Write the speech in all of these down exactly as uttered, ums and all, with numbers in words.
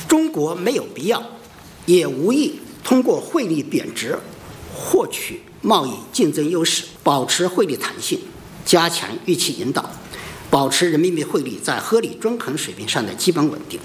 中国没有必要，也无意通过汇率贬值获取贸易竞争优势，保持汇率弹性，加强预期引导，保持人民币汇率在合理均衡水平上的基本稳定。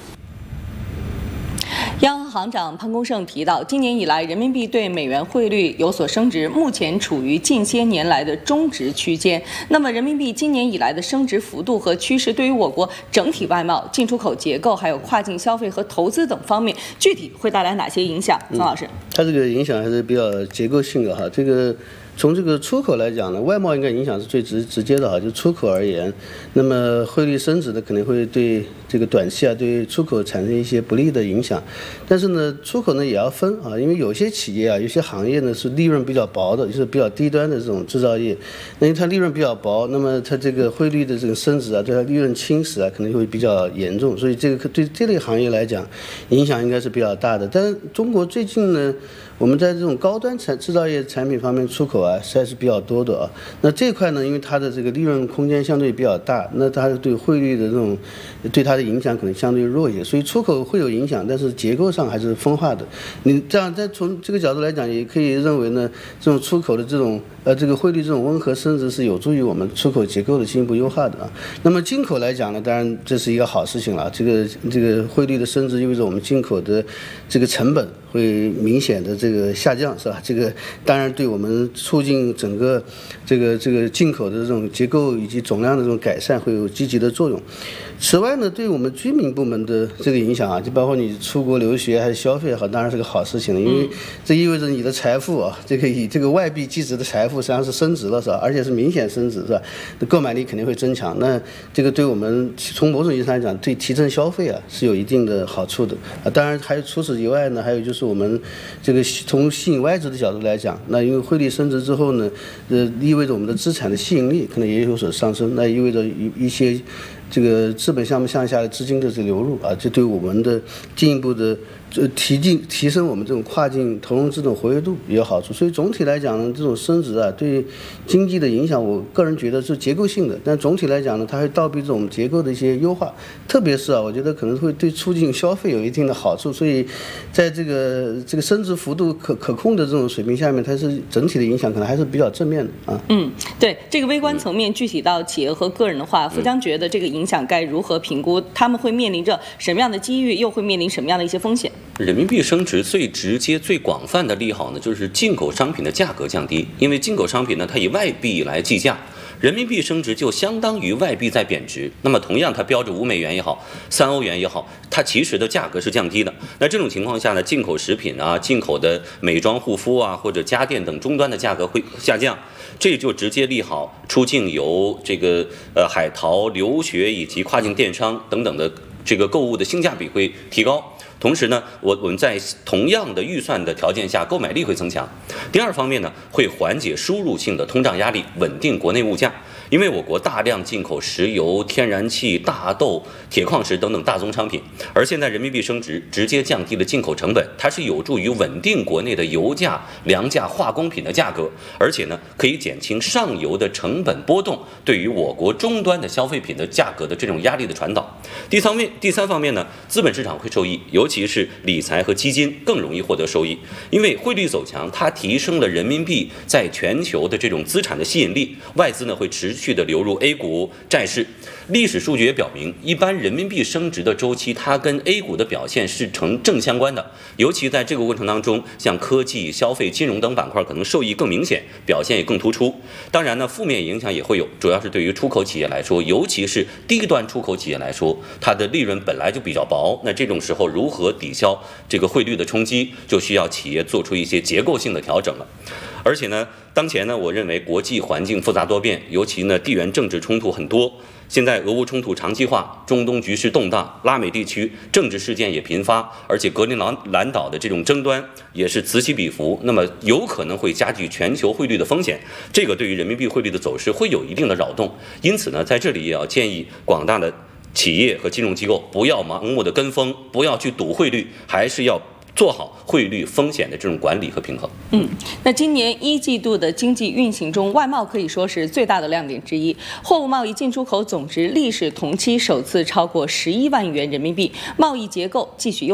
央行行长潘功胜提到，今年以来人民币对美元汇率有所升值，目前处于近些年来的中值区间。那么，人民币今年以来的升值幅度和趋势，对于我国整体外贸、进出口结构，还有跨境消费和投资等方面，具体会带来哪些影响？宋老师， 嗯、它这个影响还是比较结构性的哈，这个。从这个出口来讲呢，外贸应该影响是最直直接的哈，就出口而言，那么汇率升值呢，可能会对这个短期啊，对出口产生一些不利的影响。但是呢，出口呢也要分啊，因为有些企业啊，有些行业呢是利润比较薄的，就是比较低端的这种制造业，那因为它利润比较薄，那么它这个汇率的这个升值啊，对它利润侵蚀啊，可能会比较严重，所以这个对这类行业来讲，影响应该是比较大的。但是中国最近呢，我们在这种高端产制造业产品方面出口啊，实在是比较多的啊。那这块呢，因为它的这个利润空间相对比较大，那它对汇率的这种对它的影响可能相对弱一些，所以出口会有影响，但是结构上还是分化的。你这样再从这个角度来讲，也可以认为呢，这种出口的这种呃这个汇率这种温和升值是有助于我们出口结构的进一步优化的啊。那么进口来讲呢，当然这是一个好事情了。这个这个汇率的升值意味着我们进口的这个成本会明显的这个下降，是吧？这个当然对我们促进整个这个这个进口的这种结构以及总量的这种改善会有积极的作用。此外呢，对我们居民部门的这个影响啊，就包括你出国留学还是消费也好，当然是个好事情了，因为这意味着你的财富啊，这个以这个外币计值的财富实际上是升值了，是吧？而且是明显升值，是吧？购买力肯定会增强。那这个对我们从某种意义上来讲，对提振消费啊是有一定的好处的啊。当然还有除此以外呢，还有就是我们这个从吸引外资的角度来讲，那因为汇率升值之后呢，呃，意味着我们的资产的吸引力可能也有所上升，那意味着一一些这个资本项目向下的资金的这流入啊，这对我们的进一步的这提进提升我们这种跨境投融资这种活跃度也有好处。所以总体来讲呢，这种升值啊对经济的影响，我个人觉得是结构性的，但总体来讲呢，它会倒逼着我们结构的一些优化，特别是啊，我觉得可能会对促进消费有一定的好处。所以在这个这个升值幅度可可控的这种水平下面，它是整体的影响可能还是比较正面的啊。 嗯，对这个微观层面，具体到企业和个人的话，富江觉得这个影响该如何评估？他们会面临着什么样的机遇，又会面临什么样的一些风险？ 人民币升值最直接、最广泛的利好呢，就是进口商品的价格降低。因为进口商品呢，它以外币来计价，人民币升值就相当于外币在贬值。那么同样，它标着五美元也好，三欧元也好，它其实的价格是降低的。那这种情况下呢，进口食品啊、进口的美妆护肤啊，或者家电等终端的价格会下降。这就直接利好出境游、这个呃海淘、留学以及跨境电商等等的这个购物的性价比会提高。同时呢，我我们在同样的预算的条件下，购买力会增强。第二方面呢，会缓解输入性的通胀压力，稳定国内物价。因为我国大量进口石油、天然气、大豆、铁矿石等等大宗商品，而现在人民币升值，直接降低了进口成本，它是有助于稳定国内的油价、粮价、化工品的价格，而且呢，可以减轻上游的成本波动对于我国终端的消费品的价格的这种压力的传导。第三面，第三方面呢，资本市场会受益，尤其是理财和基金更容易获得收益，因为汇率走强，它提升了人民币在全球的这种资产的吸引力，外资呢会持续去的流入 A 股债市。历史数据也表明，一般人民币升值的周期，它跟 A 股的表现是成正相关的。尤其在这个过程当中，像科技、消费、金融等板块可能受益更明显，表现也更突出。当然呢，负面影响也会有，主要是对于出口企业来说，尤其是低端出口企业来说，它的利润本来就比较薄，那这种时候如何抵消这个汇率的冲击，就需要企业做出一些结构性的调整了。而且呢，当前呢，我认为国际环境复杂多变，尤其呢地缘政治冲突很多。现在俄乌冲突长期化，中东局势动荡，拉美地区政治事件也频发，而且格陵兰岛的这种争端也是此起彼伏，那么有可能会加剧全球汇率的风险，这个对于人民币汇率的走势会有一定的扰动。因此呢，在这里也要建议广大的企业和金融机构不要盲目的跟风，不要去赌汇率，还是要做好汇率风险的这种管理和平衡。 嗯，那今年一季度的经济运行中，外贸可以说是最大的亮点之一。货物贸易进出口总值历史同期首次超过十一万元人民币，贸易结构继续优